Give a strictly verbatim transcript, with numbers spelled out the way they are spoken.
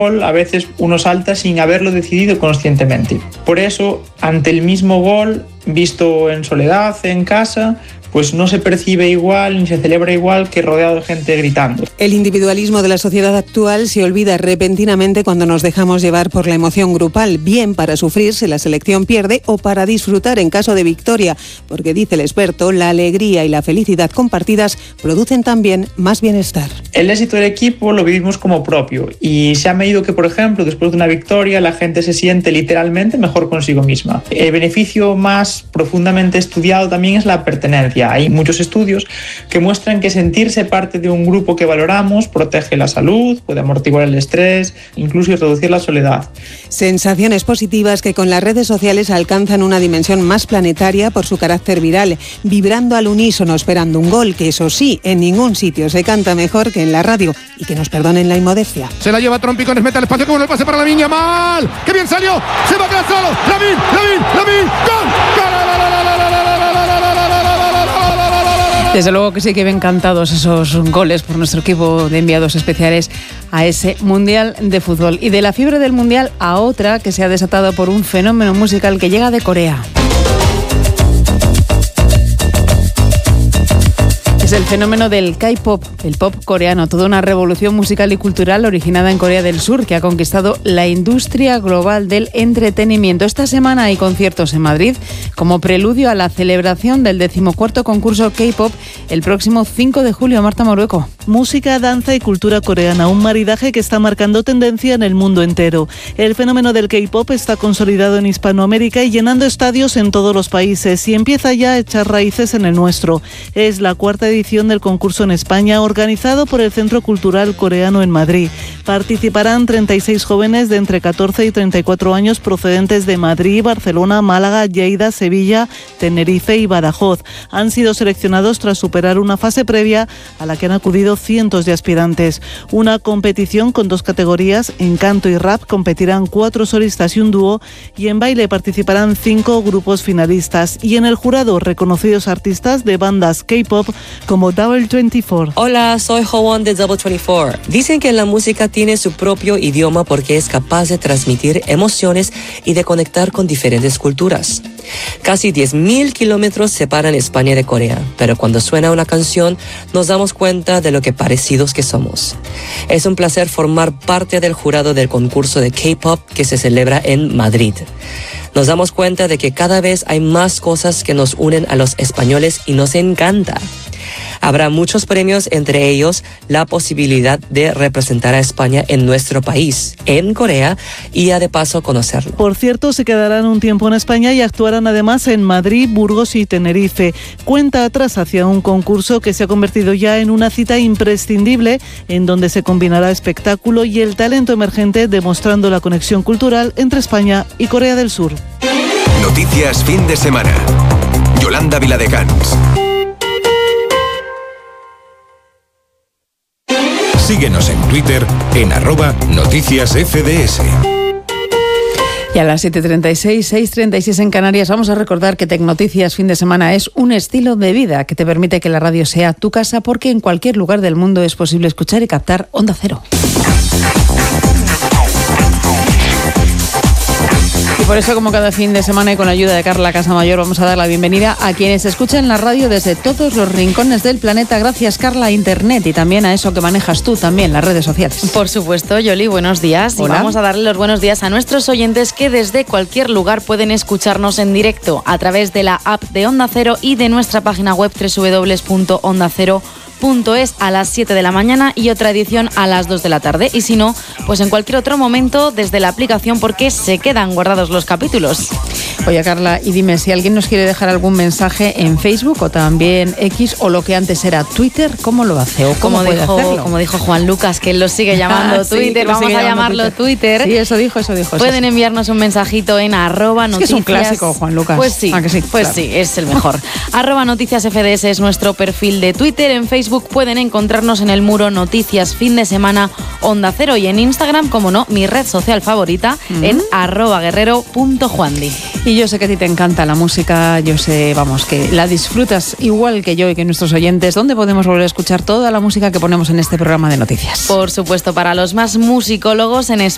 a veces uno salta sin haberlo decidido conscientemente. Por eso, ante el mismo gol, visto en soledad, en casa, pues no se percibe igual ni se celebra igual que rodeado de gente gritando. El individualismo de la sociedad actual se olvida repentinamente cuando nos dejamos llevar por la emoción grupal, bien para sufrir si la selección pierde o para disfrutar en caso de victoria, porque dice el experto, la alegría y la felicidad compartidas producen también más bienestar. El éxito del equipo lo vivimos como propio y se ha medido que, por ejemplo, después de una victoria la gente se siente literalmente mejor consigo misma. El beneficio más profundamente estudiado también es la pertenencia. Hay muchos estudios que muestran que sentirse parte de un grupo que valoramos protege la salud, puede amortiguar el estrés, incluso reducir la soledad. Sensaciones positivas que con las redes sociales alcanzan una dimensión más planetaria por su carácter viral, vibrando al unísono esperando un gol, que eso sí, en ningún sitio se canta mejor que en la radio, y que nos perdonen la inmodestia. Se la lleva Trompicones, mete al espacio como el pase para Lamine Yamal. ¡Qué bien salió! ¡Se va atrás solo! ¡Lamine, Lamine, Lamine! ¡Gol! ¡Gol! Desde luego que sí que ven cantados esos goles por nuestro equipo de enviados especiales a ese Mundial de Fútbol. Y de la fiebre del Mundial a otra que se ha desatado por un fenómeno musical que llega de Corea. Es el fenómeno del K-pop, el pop coreano, toda una revolución musical y cultural originada en Corea del Sur que ha conquistado la industria global del entretenimiento. Esta semana hay conciertos en Madrid como preludio a la celebración del decimocuarto concurso K-pop el próximo cinco de julio. Marta Morueco. Música, danza y cultura coreana, un maridaje que está marcando tendencia en el mundo entero. El fenómeno del K-pop está consolidado en Hispanoamérica y llenando estadios en todos los países y empieza ya a echar raíces en el nuestro. Es la cuarta edición del concurso en España, organizado por el Centro Cultural Coreano en Madrid. Participarán treinta y seis jóvenes de entre catorce y treinta y cuatro años procedentes de Madrid, Barcelona, Málaga, Lleida, Sevilla, Tenerife y Badajoz. Han sido seleccionados tras superar una fase previa a la que han acudido cientos de aspirantes. Una competición con dos categorías, en canto y rap competirán cuatro solistas y un dúo, y en baile participarán cinco grupos finalistas. Y en el jurado, reconocidos artistas de bandas K-pop como Double veinticuatro. Hola, soy Howon de Double veinticuatro. Dicen que la música tiene su propio idioma porque es capaz de transmitir emociones y de conectar con diferentes culturas. Casi diez mil kilómetros separan España de Corea, pero cuando suena una canción nos damos cuenta de lo que parecidos que somos. Es un placer formar parte del jurado del concurso de K-pop que se celebra en Madrid. Nos damos cuenta de que cada vez hay más cosas que nos unen a los españoles y nos encanta. Habrá muchos premios, entre ellos la posibilidad de representar a España en nuestro país, en Corea, y ya de paso conocerlo. Por cierto, se quedarán un tiempo en España y actuarán además en Madrid, Burgos y Tenerife. Cuenta atrás hacia un concurso que se ha convertido ya en una cita imprescindible, en donde se combinará espectáculo y el talento emergente, demostrando la conexión cultural entre España y Corea del Sur. Noticias fin de semana. Yolanda Viladecans. Síguenos en Twitter en arroba noticias F D S. Y a las siete treinta y seis, seis treinta y seis en Canarias, vamos a recordar que Tecnoticias Fin de Semana es un estilo de vida que te permite que la radio sea tu casa, porque en cualquier lugar del mundo es posible escuchar y captar Onda Cero. Y por eso, como cada fin de semana y con la ayuda de Carla Casamayor, vamos a dar la bienvenida a quienes escuchan la radio desde todos los rincones del planeta. Gracias, Carla, a Internet y también a eso que manejas tú también, las redes sociales. Por supuesto, Yoli, buenos días. Hola. Y vamos a darle los buenos días a nuestros oyentes que desde cualquier lugar pueden escucharnos en directo a través de la app de Onda Cero y de nuestra página web doble u doble u doble u punto onda cero punto es a las siete de la mañana y otra edición a las dos de la tarde. Y si no, pues en cualquier otro momento desde la aplicación, porque se quedan guardados los capítulos. Oye, Carla, y dime, si alguien nos quiere dejar algún mensaje en Facebook o también X o lo que antes era Twitter, ¿cómo lo hace? ¿O cómo como, puede dijo, hacerlo? como dijo Juan Lucas, que él lo sigue llamando Sí, Twitter, lo vamos sigue a llamando llamarlo Twitter. Twitter. Sí, eso dijo, eso dijo. Pueden eso sí. enviarnos un mensajito en arroba Es que noticias. es un clásico, Juan Lucas. Pues sí, ¿A que sí? pues Claro. sí, es el mejor. arroba noticias F D S es nuestro perfil de Twitter. En Facebook pueden encontrarnos en el muro Noticias Fin de Semana Onda Cero, y en Instagram, como no, mi red social favorita, mm. en arroba guerrero punto juandi. Y yo sé que a ti te encanta la música, yo sé, vamos, que la disfrutas igual que yo y que nuestros oyentes. ¿Dónde podemos volver a escuchar toda la música que ponemos en este programa de noticias? Por supuesto, para los más musicólogos, en